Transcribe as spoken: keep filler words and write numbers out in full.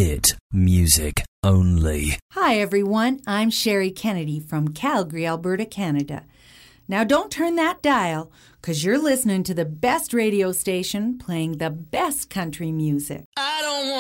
hit music only. Hi, everyone. I'm Sherry Kennedy from Calgary, Alberta, Canada. Now, don't turn that dial, because you're listening to the best radio station playing the best country music. I don't want